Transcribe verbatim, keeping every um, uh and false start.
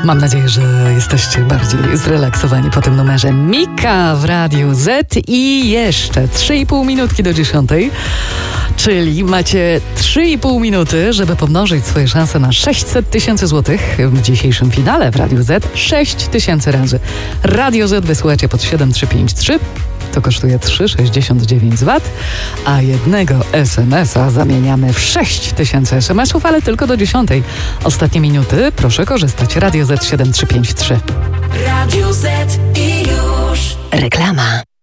Mam nadzieję, że jesteście bardziej zrelaksowani po tym numerze. Mika w Radiu Z i jeszcze trzy i pół minutki do dziesiątej. Czyli macie trzy i pół minuty, żeby pomnożyć swoje szanse na sześćset tysięcy złotych w dzisiejszym finale w Radiu Z. sześć tysięcy razy. Radio Z wysyłacie pod siedem trzy pięć trzy. To kosztuje trzy sześćdziesiąt dziewięć złotych, a jednego es em es a zamieniamy w sześć tysięcy es em esów, ale tylko do dziesiątej. Ostatnie minuty, proszę korzystać. Radio Z siedem trzy pięć trzy. Radio Z i już reklama.